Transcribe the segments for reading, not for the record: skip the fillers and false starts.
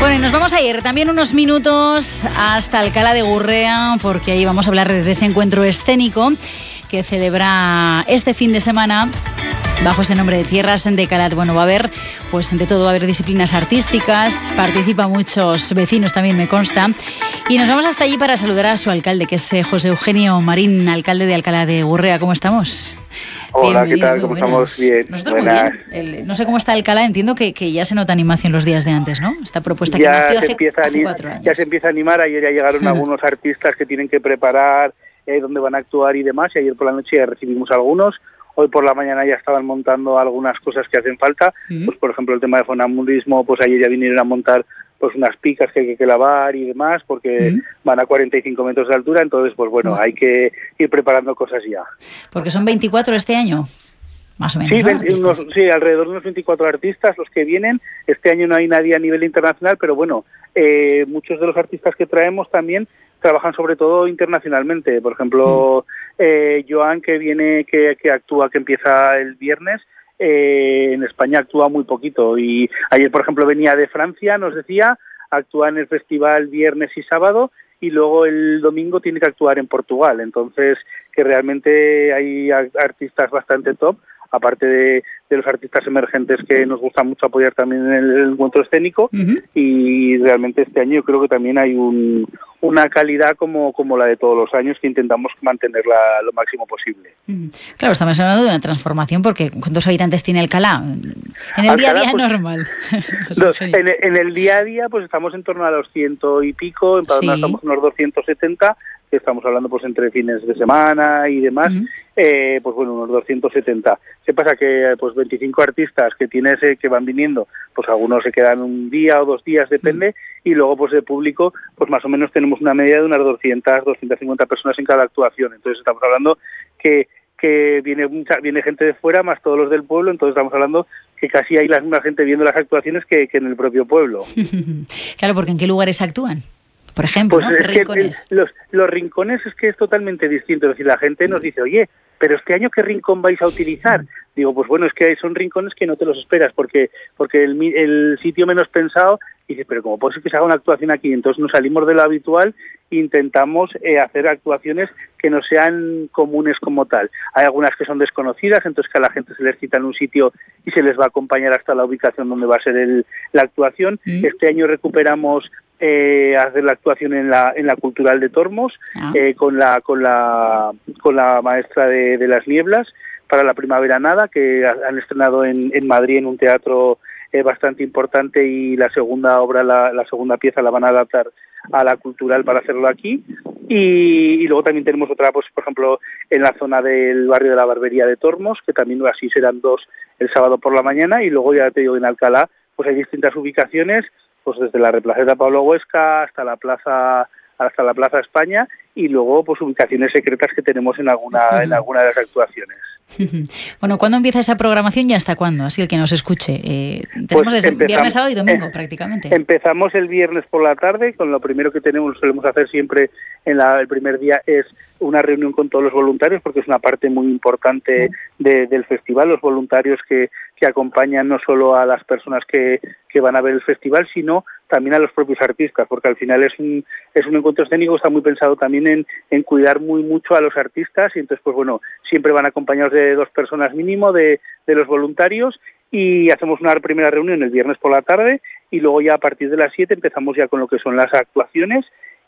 Bueno, y nos vamos a ir también unos minutos hasta Alcalá de Gurrea, porque ahí vamos a hablar de ese encuentro escénico que celebra este fin de semana bajo ese nombre de Tierras de Calat. Bueno, va a haber, pues entre todo, va a haber disciplinas artísticas, participan muchos vecinos también, me consta. Y nos vamos hasta allí para saludar a su alcalde, que es José Eugenio Marín, alcalde de Alcalá de Gurrea. ¿Cómo estamos? Hola, ¿qué tal? ¿Cómo estamos? Bien. Nosotros buenas. Muy bien. No sé cómo está Alcalá, entiendo que ya se nota animación los días de antes, ¿no? Esta propuesta que nació hace 4 años. Ya se empieza a animar, ayer ya llegaron algunos artistas que tienen que preparar dónde van a actuar y demás, y ayer por la noche ya recibimos algunos. Hoy por la mañana ya estaban montando algunas cosas que hacen falta, pues por ejemplo el tema de fonambulismo, pues ayer ya vinieron a montar pues unas picas que hay que lavar y demás, porque van a 45 metros de altura, entonces pues bueno, hay que ir preparando cosas ya. Porque son 24 este año, más o menos, sí, ¿no? Sí, alrededor de unos 24 artistas los que vienen. Este año no hay nadie a nivel internacional, pero bueno, muchos de los artistas que traemos también trabajan sobre todo internacionalmente. Por ejemplo, Joan, que viene, que actúa, que empieza el viernes, en España actúa muy poquito. Y ayer, por ejemplo, venía de Francia, nos decía, actúa en el festival viernes y sábado, y luego el domingo tiene que actuar en Portugal. Entonces, que realmente hay artistas bastante top, aparte de los artistas emergentes que nos gusta mucho apoyar también en el encuentro escénico, y realmente este año yo creo que también hay una calidad como la de todos los años, que intentamos mantenerla lo máximo posible. Claro, estamos hablando de una transformación, porque ¿cuántos habitantes tiene Alcalá? En el día a día pues, normal. En el día a día pues estamos en torno a los 100 y pico, en Padrona estamos en unos 270, que estamos hablando pues entre fines de semana y demás, pues bueno, unos 270. ¿Qué pasa? Que pues 25 artistas que tienes que van viniendo, pues algunos se quedan un día o 2 días, depende, y luego pues de público, pues más o menos tenemos una media de unas 250 personas en cada actuación. Entonces estamos hablando que viene gente de fuera, más todos los del pueblo, entonces estamos hablando que casi hay la misma gente viendo las actuaciones que en el propio pueblo. Claro, porque ¿en qué lugares actúan? Por ejemplo, pues ¿no? ¿Qué rincones? Los rincones es que es totalmente distinto. Es decir, la gente nos dice, oye, pero este año ¿qué rincón vais a utilizar? Digo, pues bueno, es que son rincones que no te los esperas, porque el sitio menos pensado, y dices, pero ¿cómo puede ser que se haga una actuación aquí? Entonces nos salimos de lo habitual e intentamos hacer actuaciones que no sean comunes como tal. Hay algunas que son desconocidas, entonces que a la gente se les cita en un sitio y se les va a acompañar hasta la ubicación donde va a ser la actuación. Este año recuperamos hacer la actuación en la Cultural de Tormos, con la maestra de las nieblas, para la Primavera Nada, que han estrenado en Madrid en un teatro bastante importante, y la segunda obra, la segunda pieza la van a adaptar a la Cultural para hacerlo aquí. Y luego también tenemos otra, pues por ejemplo, en la zona del barrio de la Barbería de Tormos, que también así serán 2 el sábado por la mañana, y luego ya te digo, en Alcalá pues hay distintas ubicaciones, pues desde la Replaceta Pablo Huesca hasta la Plaza España, y luego pues ubicaciones secretas que tenemos en alguna de las actuaciones. Bueno, ¿cuándo empieza esa programación y hasta cuándo? Así el que nos escuche. Tenemos desde viernes, sábado y domingo prácticamente. Empezamos el viernes por la tarde, con lo primero que solemos hacer siempre el primer día es una reunión con todos los voluntarios, porque es una parte muy importante del festival, los voluntarios que acompañan no solo a las personas que van a ver el festival, sino también a los propios artistas, porque al final es un encuentro escénico, está muy pensado también en cuidar muy mucho a los artistas, y entonces pues bueno, siempre van acompañados de 2 personas mínimo de los voluntarios, y hacemos una primera reunión el viernes por la tarde, y luego ya a partir de las 7 empezamos ya con lo que son las actuaciones,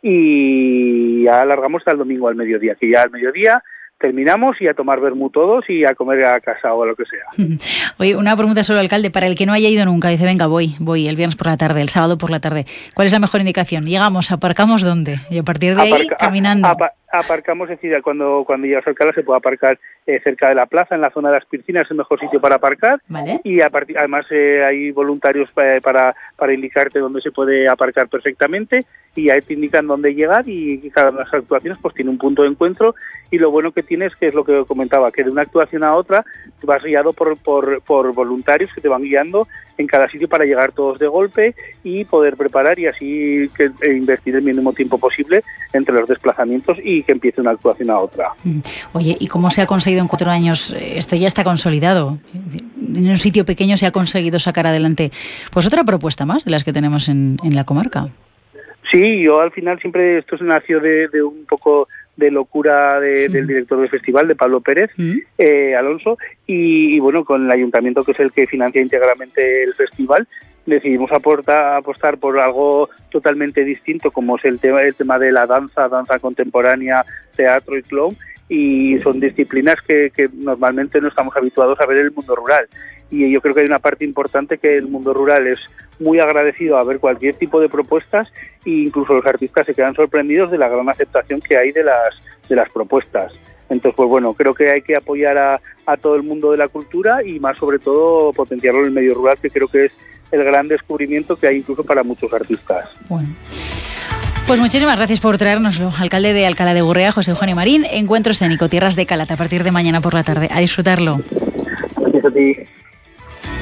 y ya alargamos hasta el domingo al mediodía, que ya al mediodía terminamos y a tomar vermú todos y a comer a casa o a lo que sea. Oye, una pregunta solo, alcalde, para el que no haya ido nunca, dice, venga, voy el viernes por la tarde, el sábado por la tarde, ¿cuál es la mejor indicación? Llegamos, aparcamos ¿dónde? Y a partir de ahí, caminando. Aparcamos, es decir, cuando llegas a Alcalá se puede aparcar cerca de la plaza, en la zona de las piscinas, es el mejor sitio para aparcar. ¿Vale? Y además hay voluntarios para indicarte dónde se puede aparcar perfectamente, y ahí te indican dónde llegar, y cada una de las actuaciones pues tiene un punto de encuentro, y lo bueno que tienes, que es lo que comentaba, que de una actuación a otra te vas guiado por voluntarios que te van guiando en cada sitio para llegar todos de golpe y poder preparar, y así invertir el mínimo tiempo posible entre los desplazamientos y que empiece una actuación a otra. Oye, ¿y cómo se ha conseguido en 4 años? Esto ya está consolidado. En un sitio pequeño se ha conseguido sacar adelante pues otra propuesta más de las que tenemos en la comarca. Sí, yo al final siempre esto se nació de un poco de locura del director del festival, de Pablo Pérez Alonso, y bueno, con el ayuntamiento, que es el que financia íntegramente el festival, decidimos apostar por algo totalmente distinto, como es el tema de la danza contemporánea, teatro y clown, y son disciplinas que normalmente no estamos habituados a ver en el mundo rural. Y yo creo que hay una parte importante, que el mundo rural es muy agradecido a ver cualquier tipo de propuestas, e incluso los artistas se quedan sorprendidos de la gran aceptación que hay de las propuestas. Entonces, pues bueno, creo que hay que apoyar a todo el mundo de la cultura y más sobre todo potenciarlo en el medio rural, que creo que es el gran descubrimiento que hay incluso para muchos artistas. Bueno. Pues muchísimas gracias por traérnoslo. Alcalde de Alcalá de Gurrea, José Eugenio Marín, Encuentro Escénico Tierras de Calat, a partir de mañana por la tarde. A disfrutarlo. Gracias a ti.